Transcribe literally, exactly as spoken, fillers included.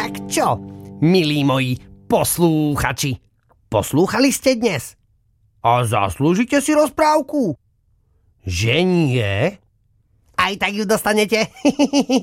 Tak čo, milí moji poslúchači, poslúchali ste dnes? A zaslúžite si rozprávku? Že nie? Aj tak ju dostanete.